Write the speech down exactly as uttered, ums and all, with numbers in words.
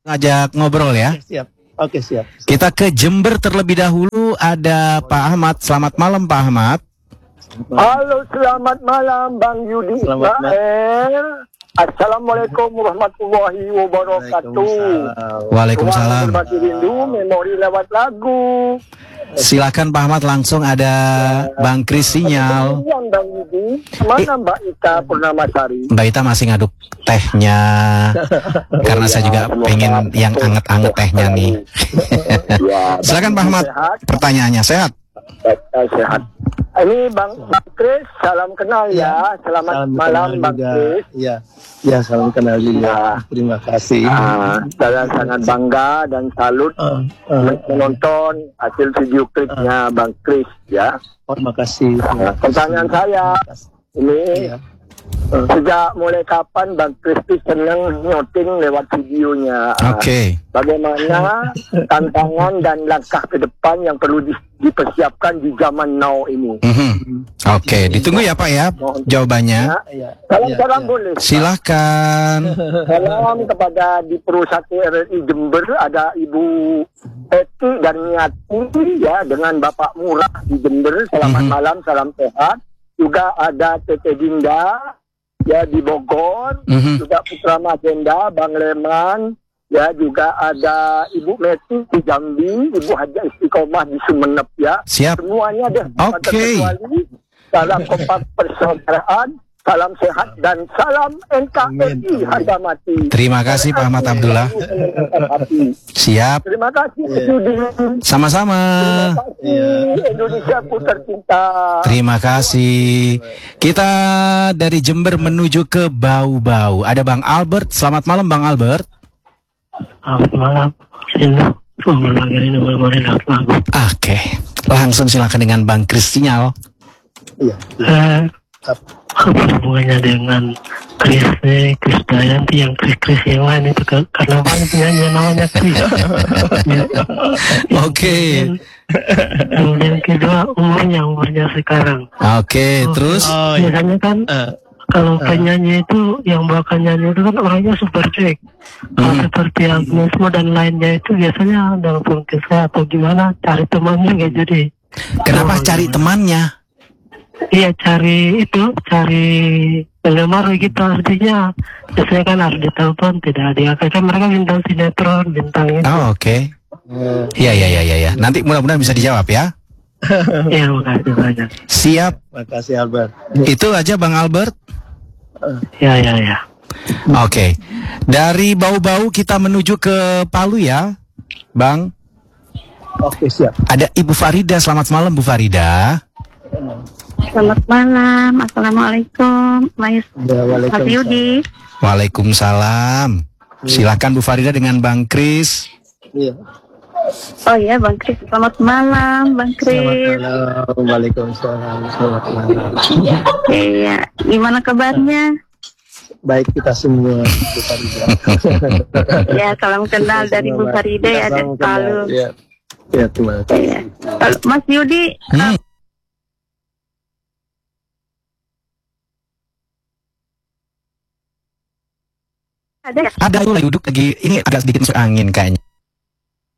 Ajak ngobrol ya. Oke, siap. Oke, siap. Kita ke Jember terlebih dahulu. Ada Pak Ahmad. Selamat malam Pak Ahmad. Halo, selamat malam Bang Yudi Selamat Ismail. Assalamualaikum warahmatullahi wabarakatuh. Waalaikumsalam. Ruang Berbagi Rindu, memori lewat lagu. Silakan Pak Ahmad, langsung ada Bang Kris sinyal. Bang Yudi, mana Mbak Ika Purnamasari? Mbak Ita masih ngaduk tehnya. Karena saya juga pengen yang anget-anget tehnya nih. Silakan Pak Ahmad, pertanyaannya. Sehat? Sehat. Ini Bang, Bang Kris, salam kenal ya. Selamat Salam malam kenal Bang juga. Kris. Ya, ya salam kenal juga. Terima kasih. Ah, saya sangat bangga dan salut Uh, uh, menonton hasil video klipnya Bang Kris ya. oh, terima kasih. Nah, pertanyaan saya ini Ya. uh, sejak mulai kapan Bang Kris senang nyoting lewat videonya? Oke. Okay. Bagaimana tantangan dan langkah ke depan yang perlu di, dipersiapkan di zaman now ini? Mm-hmm. Oke, okay. Ditunggu ya Pak ya jawabannya. Ya, Salam-salam ya, ya. boleh. Silakan. Salam kepada di Perusatu R R I Jember, ada Ibu Eti dan Nyati ya, dengan Bapak Murah di Jember. Selamat Mhm. malam, salam sehat. Juga ada Tete Dinda ya di Bogor, Mhm. juga Putra Magenda, Bang Leman, ya juga ada Ibu Meti di Jambi, Ibu Haja Istiqomah di Sumenep ya. Siap. Semuanya deh. Oke. Okay. Salam kompak persaudaraan. Salam sehat dan salam N K R I harga mati. Terima kasih Pak Ahmad Abdullah. Siap. Terima kasih Yudi. Sama-sama. Terima kasih Indonesia ku tercinta. Terima kasih. Kita dari Jember menuju ke Bau-Bau. Ada Bang Albert. Selamat malam Bang Albert. Selamat malam. Ini memori ini memori lagu. Oke. Langsung silakan dengan Bang Kris sinyal. Iya. Eh, apa hubungannya dengan Kris nih, Kris Dayanti yang Kris-Kris yang lain itu kan, karena banyak penyanyi yang namanya Kris. Ya. Oke. Kemudian kedua umurnya umurnya sekarang. Oke, Oh, terus Oh, ya. biasanya kan Uh, kalau penyanyi itu yang bawakan nyanyi itu kan orangnya super cuek. Kalau Hmm. seperti Agnesmo dan lainnya itu biasanya dalam kisah atau gimana cari temannya nggak jadi. kenapa Oh, cari gimana? temannya? Iya, cari itu, cari penggemar gitu artinya. Biasanya kan harus ditelepon, tidak diangkat. Kan mereka bintang sinetron, bintang itu. Oh, oke. Iya, iya, iya, iya. Ya. Nanti mudah-mudahan bisa dijawab ya. Iya, makasih banyak. Siap. makasih Albert. Itu aja Bang Albert. Ya, ya, ya. Oke. Dari Bau-Bau kita menuju ke Palu ya, Bang. Oke, siap. Ada Ibu Farida. Selamat malam Bu Farida. Selamat malam, assalamualaikum, Mas Ya, Mas Yudi. Waalaikumsalam. Silakan Bu Farida dengan Bang Kris. Iya. Oh iya, Bang Kris, selamat malam, Bang Selamat Kris. malam. Waalaikumsalam. Selamat malam. Iya, gimana kabarnya? Baik kita semua. Bu Farida. Ya, salam kenal dari Bu Farida ya, dari Salam kenal. Palu. Ya. Ya, terima kasih. Iya. Kalau Mas Yudi, Hmm. ada Ada tuh lagi duduk lagi. Ini agak sedikit masuk angin kayaknya.